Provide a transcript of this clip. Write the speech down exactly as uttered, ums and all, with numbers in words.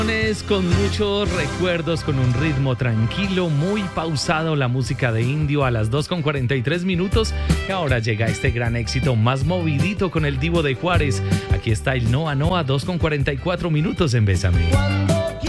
Con muchos recuerdos, con un ritmo tranquilo, muy pausado, la música de Indio a las dos con cuarenta y tres minutos. Y ahora llega este gran éxito más movidito con el Divo de Juárez. Aquí está el Noa Noa, dos con cuarenta y cuatro minutos en Bésame. Cuando